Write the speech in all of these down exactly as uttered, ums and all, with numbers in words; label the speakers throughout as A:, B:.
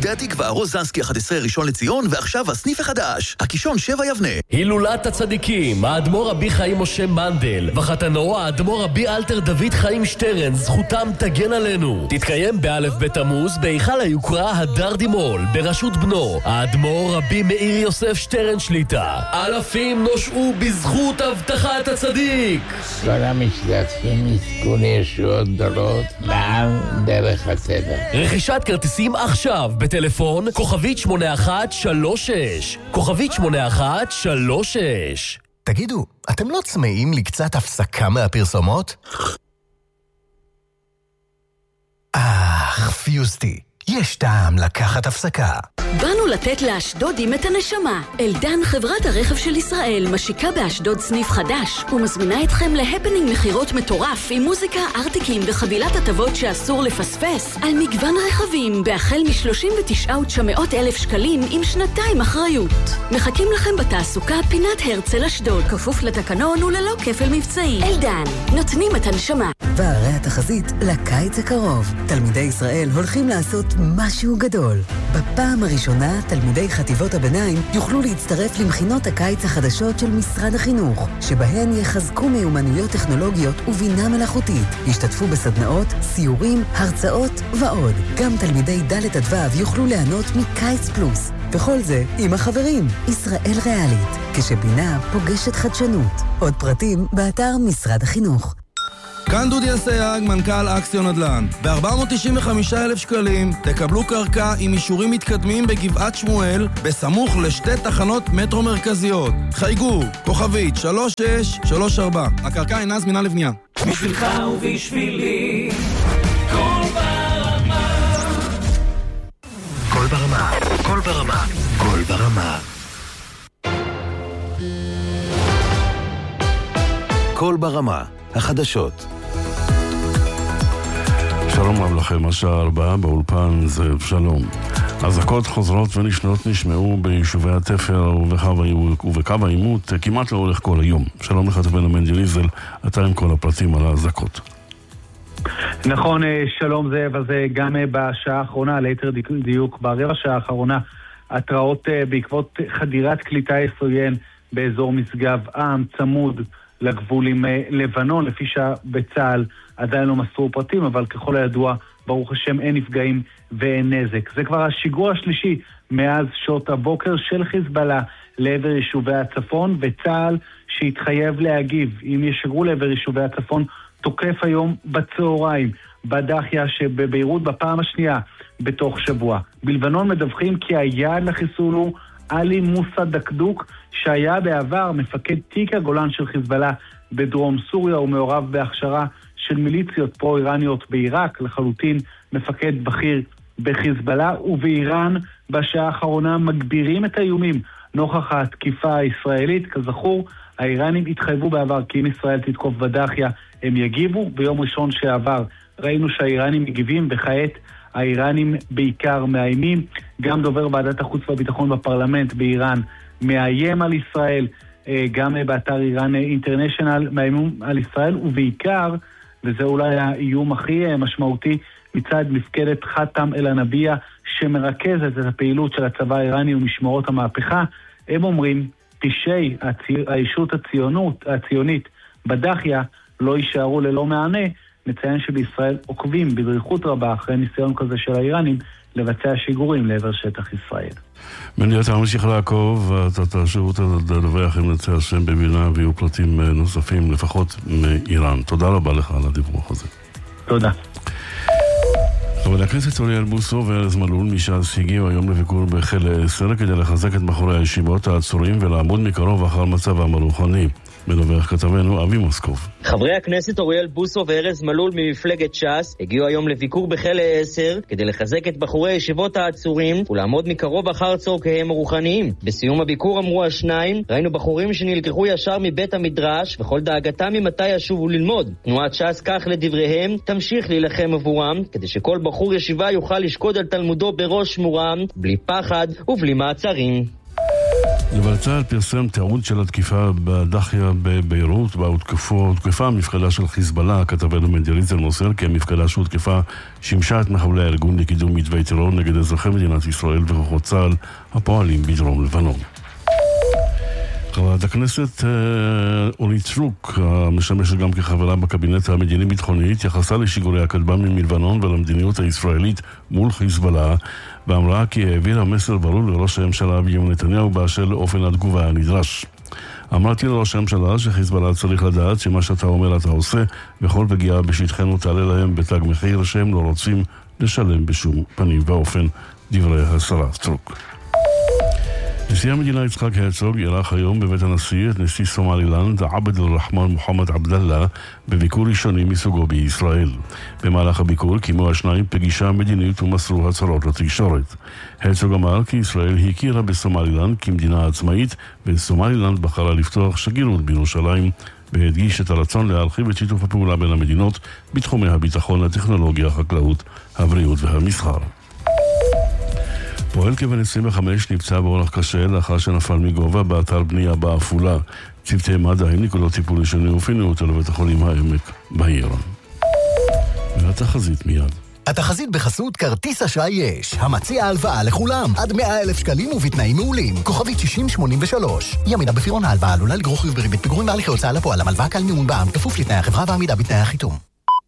A: שדה התקווה, רוזנסקי אחת עשרה, ראשון לציון, ועכשיו הסניף החדש, הקישון שבע יבנה.
B: הילולת הצדיקים, האדמו"ר רבי חיים משה מנדל, וחתנו האדמו"ר רבי אלתר דוד חיים שטרן, זכותם תגן עלינו. תתקיים באלף בתמוז, בהיכל היוקרה הדר דימול, בראשות בנו, האדמו"ר רבי מאיר יוסף שטרן שליטה. אלפים נושעו בזכות הבטחת הצדיק.
C: כל המשתתפים יזכו לישועות גדולות לעם דרך הסדר.
B: רכישת כרטיסים עכשיו בטלפון כוכבית שמונה אחת שלוש שש, כוכבית שמונה אחת שלוש שש.
D: תגידו, אתם לא צמאים לקצת הפסקה מהפרסומות? אך, פיוסטי, יש טעם לקחת הפסקה.
E: באנו לתת לאשדודים את הנשמה. אלדן, חברת הרכב של ישראל, משיקה באשדוד סניף חדש ומזמינה אתכם להפנינג מחירות מטורף עם מוזיקה, ארטיקים וחבילת הטבות שאסור לפספס על מגוון רכבים בהחל מ-שלושים ותשעה אלף תשע מאות שקלים עם שנתיים אחריות. מחכים לכם בתעסוקה פינת הרצל אשדוד, כפוף לתקנון וללא כפל מבצעים. אלדן, נותנים את הנשמה.
F: והרי התחזית לקיץ הקרוב. תלמידי ישראל הולכים לעשות משהו גדול. בפעם הראשונה, תלמידי חטיבות הביניים יוכלו להצטרף למכינות הקיץ החדשות של משרד החינוך, שבהן יחזקו מיומנויות טכנולוגיות ובינה מלאכותית. ישתתפו בסדנאות, סיורים, הרצאות ועוד. גם תלמידי ד' עד ו' יוכלו ליהנות מקיץ פלוס. וכל זה עם החברים, ישראל ריאלית, כשבינה פוגשת חדשנות. עוד פרטים באתר משרד החינוך.
G: כאן דודי אסייג, מנכ"ל אקסיון נדל"ן. ב-ארבע מאות תשעים וחמישה אלף שקלים תקבלו קרקע עם אישורים מתקדמים בגבעת שמואל, בסמוך לשתי תחנות מטרו מרכזיות. חייגו, כוכבית שלוש שש שלוש ארבע. הקרקע אינה זמינה לבנייה.
H: בשבילך ובשבילי, כל ברמה.
D: כל ברמה, כל ברמה, כל ברמה. כל ברמה, החדשות.
I: שלום רב לכם, השעה ארבעה באולפן זאב שלום. אזעקות חוזרות ונשנות נשמעו ביישובי התפר ובקו העימות כמעט לאורך כל היום. שלום לך תבן המנג'י ליזל, אתה עם כל הפרטים על האזעקות.
J: נכון, שלום זאב, אז גם בשעה האחרונה, ליתר דיוק ברבע שעה האחרונה, התראות בעקבות חדירת קליטה עוין באזור משגב עם צמוד לגבול עם לבנון, לפי שבצהל עדיין לא מסרו פרטים, אבל ככל הידוע, ברוך השם, אין נפגעים ואין נזק. זה כבר השיגור השלישי מאז שעות הבוקר של חיזבאללה לעבר יישובי הצפון, וצהל שהתחייב להגיב. אם ישגרו לעבר יישובי הצפון, תוקף היום בצהריים, בדחיה שבביירות בפעם השנייה בתוך שבוע. בלבנון מדווחים כי היעד לחיסול הוא עלי מוסא דקדוק, שהיה בעבר מפקד תיק הגולן של חיזבאללה בדרום סוריה, ומעורב בהכשרה של מיליציות פרו-איראניות בעיראק, לחלוטין מפקד בכיר בחיזבאללה. ובאיראן בשעה האחרונה מגבירים את האיומים נוכח התקיפה הישראלית. כזכור, האיראנים התחייבו בעבר כי אם ישראל תתקוף בדחיה הם יגיבו. ביום ראשון שעבר ראינו שהאיראנים מגיבים, וכעת האיראנים בעיקר מאיימים. גם דובר ועדת החוץ והביטחון בפרלמנט באיראן מאיים על ישראל, גם באתר איראן אינטרנשיונל מאיימים על ישראל, ובעיקר, וזה אולי האיום הכי משמעותי, מצד מפקדת חתם אל-נביה שמרכזת את הפעילות של הצבא האיראני ומשמרות המהפכה. הם אומרים, פשעי האישות הציונות, הציונית בדחיה לא יישארו ללא מענה. נציין שבישראל עוקבים בדריכות רבה אחרי ניסיון כזה של האיראנים לבצע שיגורים לעבר שטח ישראל.
I: מני, אתה ממשיך לעקוב, אתה תשאירו את הדווח אם נצא השם בבינה ויהיו פרטים נוספים לפחות מאיראן. תודה רבה לך על הדיווח הזה.
J: תודה.
I: חבר הכנסת אוריאל בוסו וארז מלול מש"ס הגיעו היום לביקור בחיל עשר כדי לחזק את בחורי הישיבות העצורים ולעמוד מקרוב אחר מצבם הרוחני. מדווח כתבנו אבי מוסקוב.
K: חברי הכנסת אוריאל בוסו וארז מלול ממפלגת ש"ס הגיעו היום לביקור בחיל עשר כדי לחזק את בחורי הישיבות העצורים ולעמוד מקרוב אחר צורכיהם הרוחניים. בסיום הביקור אמרו השניים, ראינו בחורים שנלקחו ישר מבית המדרש וכל דאגתם ממתי ישובו ללמוד. תנועת ש"ס, כך לדבריהם, תמשיך להילחם עבורם כדי שכל בחור ישיבה יוכל לשקוד על תלמודו בראש מורם, בלי פחד ובלי מעצרים.
I: אבל צה"ל פרסם תיעוד של התקיפה בדחיה בביירות, בה הותקפה המפקדה של חיזבאללה. כתבנו מנדליצל מוסר כי המפקדה שהותקפה שימשה את מחבלי הארגון לקידום מתווי טרור נגד אזרחי מדינת ישראל וכוחות צה"ל הפועלים בדרום לבנון. חברת הכנסת אורית סטרוק, המשמשת גם כחברה בקבינט המדיני-ביטחוני, התייחסה לשיגורי הכטב"מים מלבנון ולמדיניות הישראלית מול חיזבאללה, ואמרה כי העבירה מסר ברור לראש הממשלה בנימין נתניהו באשר לאופן התגובה הנדרש. אמרתי לראש הממשלה שחיזבאללה צריך לדעת שמה שאתה אומר אתה עושה, וכל פגיעה בשטחנו תעלה להם בתג מחיר שהם לא רוצים לשלם בשום פנים ואופן, דברי השרה סטרוק. נשיא המדינה יצחק הרצוג אירח היום בבית הנשיא את נשיא סומלילנד עבד אל-רחמן מוחמד עבדאללה בביקור ראשוני מסוגו בישראל. במהלך הביקור קיימו השניים פגישה מדינית ומסרו הצהרות לתקשורת. הרצוג אמר כי ישראל הכירה בסומלילנד כמדינה עצמאית, וסומלילנד בחרה לפתוח שגרירות בירושלים, והדגיש את הרצון להרחיב את שיתוף הפעולה בין המדינות בתחומי הביטחון, הטכנולוגיה, החקלאות, הבריאות והמסחר. פועל כבן עשרים וחמש נפצע באורח קשה לאחר שנפל מגובה באתר בנייה בעפולה. צוותי מד"א העניקו לו טיפול ראשוני ופינו אותו לבית החולים העמק בעיר. והתחזית מיד.
D: התחזית בחסות כרטיס אשראי יש, המציע הלוואה לכולם, עד מאה אלף שקלים ובתנאים מעולים. כוכבית שישים שמונים ושלוש. ימינה בפירעון ההלוואה עלולה לגרור חיוב בריבית פיגורים בהליכי הוצאה לפועל. המלוואה קל מימון בע"מ, כפוף לתנאי החברה ועמידה בתנאי החיתום.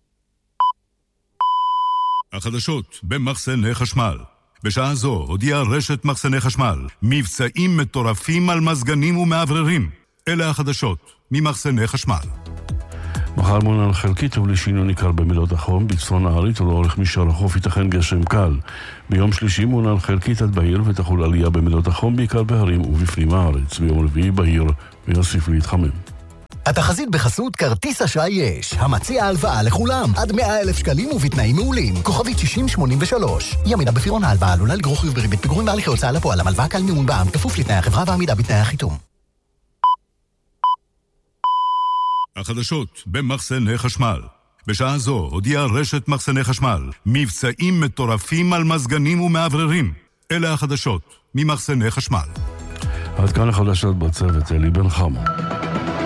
L: החדשות במחסני חשמל. בשעה זו הודיעה רשת מחסני חשמל מבצעים מטורפים על מזגנים ומעבררים. אלה החדשות ממחסני חשמל.
I: מחר מונן חלקית ולשינוי ניכר במילות החום בצפון הארץ ולאורך מישור החוף ייתכן גשם קל. ביום שלישי מונן חלקית עד בהיר ותחול עלייה במילות החום בעיקר בהרים ובפנים הארץ. ביום רביעי בהיר ויוסיף להתחמם.
D: התחזית בחסות כרטיס אשראי יש, המציע הלוואה לכולם, עד מאה אלף שקלים ובתנאים מעולים. כוכבית שישים שמונים ושלוש. ימינה בפירעון ההלוואה עלולה לגרור חיוב בריבית פיגורים בהליכי הוצאה לפועל. המלוואה קל מימון בע"מ, כפוף לתנאי החברה ועמידה בתנאי החיתום.
L: החדשות במחסני חשמל. בשעה זו הודיעה רשת מחסני חשמל מבצעים מטורפים על מזגנים ומעבררים. אלה החדשות ממחסני חשמל.
I: עד כאן החדשות בצוות, אלי בן חמו.